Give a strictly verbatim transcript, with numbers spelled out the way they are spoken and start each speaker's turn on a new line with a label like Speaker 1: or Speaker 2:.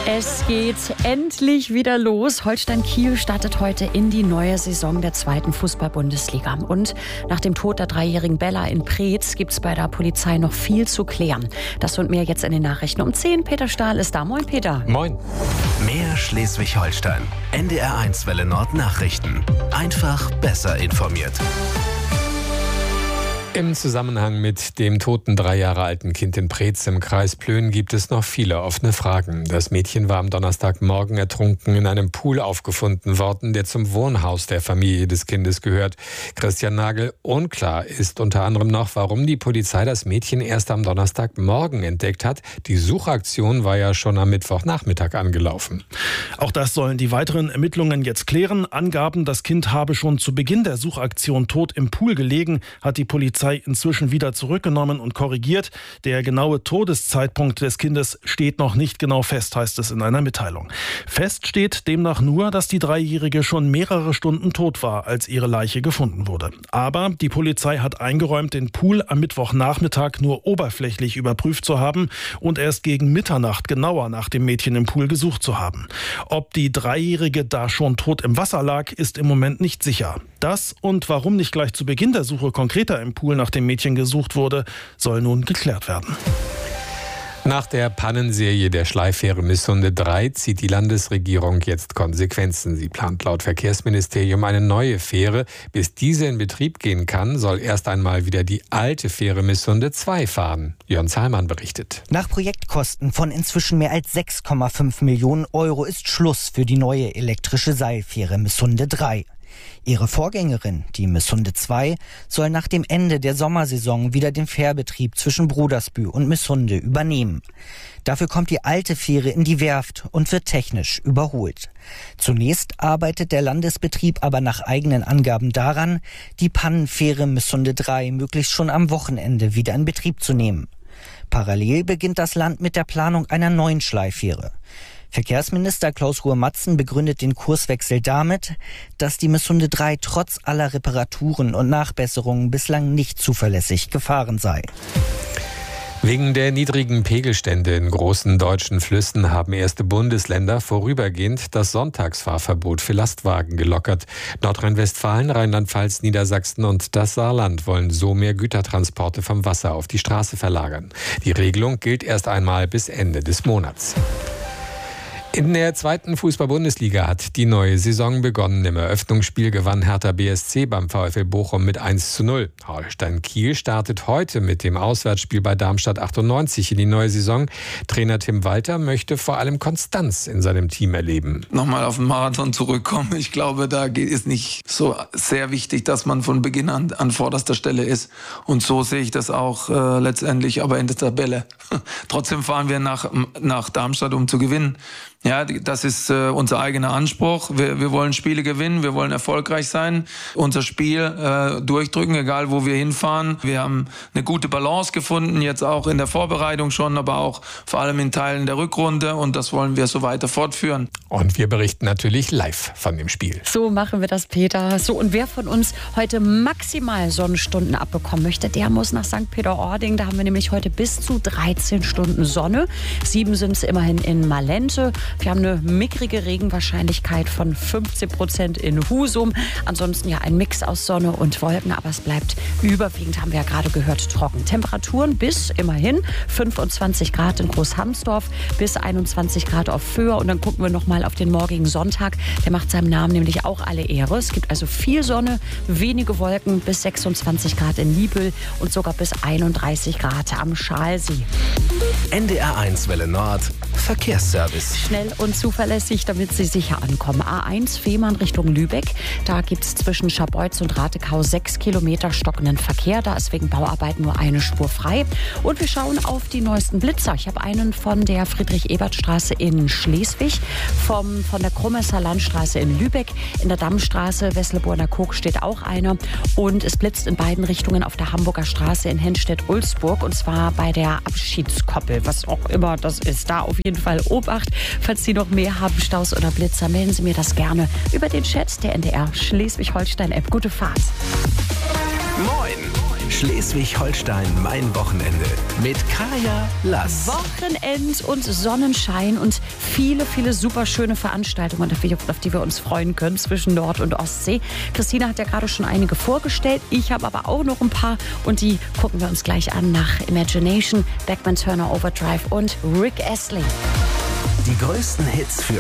Speaker 1: Es geht endlich wieder los. Holstein Kiel startet heute in die neue Saison der zweiten Fußball-Bundesliga. Und nach dem Tod der dreijährigen Bella in Preetz gibt es bei der Polizei noch viel zu klären. Das und mehr jetzt in den Nachrichten um zehn. Peter Stahl ist da. Moin, Peter.
Speaker 2: Moin.
Speaker 3: Mehr Schleswig-Holstein. N D R eins Welle Nord Nachrichten. Einfach besser informiert.
Speaker 2: Im Zusammenhang mit dem toten drei Jahre alten Kind in Preetz im Kreis Plön gibt es noch viele offene Fragen. Das Mädchen war am Donnerstagmorgen ertrunken in einem Pool aufgefunden worden, der zum Wohnhaus der Familie des Kindes gehört. Christian Nagel, unklar ist unter anderem noch, warum die Polizei das Mädchen erst am Donnerstagmorgen entdeckt hat. Die Suchaktion war ja schon am Mittwochnachmittag angelaufen.
Speaker 4: Auch das sollen die weiteren Ermittlungen jetzt klären. Angaben, das Kind habe schon zu Beginn der Suchaktion tot im Pool gelegen, hat die Polizei inzwischen wieder zurückgenommen und korrigiert. Der genaue Todeszeitpunkt des Kindes steht noch nicht genau fest, heißt es in einer Mitteilung. Fest steht demnach nur, dass die Dreijährige schon mehrere Stunden tot war, als ihre Leiche gefunden wurde. Aber die Polizei hat eingeräumt, den Pool am Mittwochnachmittag nur oberflächlich überprüft zu haben und erst gegen Mitternacht genauer nach dem Mädchen im Pool gesucht zu haben. Ob die Dreijährige da schon tot im Wasser lag, ist im Moment nicht sicher. Das und warum nicht gleich zu Beginn der Suche konkreter im Pool nach dem Mädchen gesucht wurde, soll nun geklärt werden.
Speaker 2: Nach der Pannenserie der Schleifähre Missunde drei zieht die Landesregierung jetzt Konsequenzen. Sie plant laut Verkehrsministerium eine neue Fähre. Bis diese in Betrieb gehen kann, soll erst einmal wieder die alte Fähre Missunde zwei fahren. Jörn Zahlmann berichtet.
Speaker 5: Nach Projektkosten von inzwischen mehr als sechs Komma fünf Millionen Euro ist Schluss für die neue elektrische Seilfähre Missunde drei. Ihre Vorgängerin, die Missunde zwei, soll nach dem Ende der Sommersaison wieder den Fährbetrieb zwischen Brudersbü und Missunde übernehmen. Dafür kommt die alte Fähre in die Werft und wird technisch überholt. Zunächst arbeitet der Landesbetrieb aber nach eigenen Angaben daran, die Pannenfähre Missunde drei möglichst schon am Wochenende wieder in Betrieb zu nehmen. Parallel beginnt das Land mit der Planung einer neuen Schleifähre. Verkehrsminister Klaus Ruhr-Matzen begründet den Kurswechsel damit, dass die Missunde drei trotz aller Reparaturen und Nachbesserungen bislang nicht zuverlässig gefahren sei.
Speaker 2: Wegen der niedrigen Pegelstände in großen deutschen Flüssen haben erste Bundesländer vorübergehend das Sonntagsfahrverbot für Lastwagen gelockert. Nordrhein-Westfalen, Rheinland-Pfalz, Niedersachsen und das Saarland wollen so mehr Gütertransporte vom Wasser auf die Straße verlagern. Die Regelung gilt erst einmal bis Ende des Monats. In der zweiten Fußball-Bundesliga hat die neue Saison begonnen. Im Eröffnungsspiel gewann Hertha B S C beim VfL Bochum mit eins zu null. Holstein Kiel startet heute mit dem Auswärtsspiel bei Darmstadt achtundneunzig in die neue Saison. Trainer Tim Walter möchte vor allem Konstanz in seinem Team erleben.
Speaker 6: Nochmal auf den Marathon zurückkommen. Ich glaube, da ist nicht so sehr wichtig, dass man von Beginn an an vorderster Stelle ist. Und so sehe ich das auch äh, letztendlich, aber in der Tabelle. Trotzdem fahren wir nach, nach Darmstadt, um zu gewinnen. Ja, das ist äh, unser eigener Anspruch. Wir, wir wollen Spiele gewinnen, wir wollen erfolgreich sein, unser Spiel äh, durchdrücken, egal wo wir hinfahren. Wir haben eine gute Balance gefunden, jetzt auch in der Vorbereitung schon, aber auch vor allem in Teilen der Rückrunde und das wollen wir so weiter fortführen.
Speaker 2: Und wir berichten natürlich live von dem Spiel.
Speaker 1: So machen wir das, Peter. So, und wer von uns heute maximal Sonnenstunden abbekommen möchte, der muss nach Sankt Peter-Ording. Da haben wir nämlich heute bis zu dreizehn Stunden Sonne. Sieben sind es immerhin in Malente. Wir haben eine mickrige Regenwahrscheinlichkeit von fünfzehn Prozent in Husum. Ansonsten ja ein Mix aus Sonne und Wolken, aber es bleibt überwiegend, haben wir ja gerade gehört, trocken. Temperaturen bis immerhin fünfundzwanzig Grad in Großhamsdorf, bis einundzwanzig Grad auf Föhr. Und dann gucken wir noch mal auf den morgigen Sonntag. Der macht seinem Namen nämlich auch alle Ehre. Es gibt also viel Sonne, wenige Wolken, bis sechsundzwanzig Grad in Niebüll und sogar bis einunddreißig Grad am Schalsee.
Speaker 3: N D R eins Welle Nord Verkehrsservice.
Speaker 1: Schnell und zuverlässig, damit Sie sicher ankommen. A eins Fehmarn Richtung Lübeck. Da gibt es zwischen Scharbeutz und Ratekau sechs Kilometer stockenden Verkehr. Da ist wegen Bauarbeit nur eine Spur frei. Und wir schauen auf die neuesten Blitzer. Ich habe einen von der Friedrich-Ebert-Straße in Schleswig, vom, von der Krumesser Landstraße in Lübeck. In der Dammstraße Wessleburner Kog steht auch einer. Und es blitzt in beiden Richtungen auf der Hamburger Straße in Hennstedt-Ulzburg. Und zwar bei der Abschiedskoppel, was auch immer das ist. Da auf jeden Fall Obacht. Falls Sie noch mehr haben, Staus oder Blitzer, melden Sie mir das gerne über den Chat der N D R Schleswig-Holstein-App. Gute Fahrt.
Speaker 3: Moin! Schleswig-Holstein, mein Wochenende. Mit Kaya Lass.
Speaker 1: Wochenend und Sonnenschein und viele, viele super schöne Veranstaltungen, auf die wir uns freuen können zwischen Nord- und Ostsee. Christina hat ja gerade schon einige vorgestellt. Ich habe aber auch noch ein paar und die gucken wir uns gleich an nach Imagination, Beckman Turner Overdrive und Rick Astley.
Speaker 3: Die größten Hits für